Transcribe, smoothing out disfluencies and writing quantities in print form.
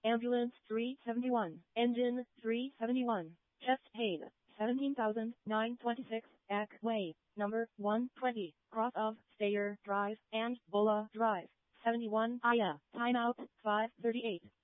Ambulance 371. Engine 371. Chest paid 17,926. Eck Way, number 120, cross of Stayer Drive and Bulla Drive. 71 Aya. Timeout 5:38.